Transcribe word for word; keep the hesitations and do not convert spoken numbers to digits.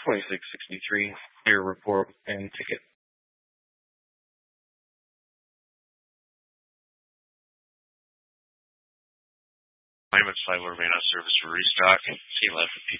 twenty-six sixty-three, clear report and ticket. Claimants liable to remain on service for restock. See left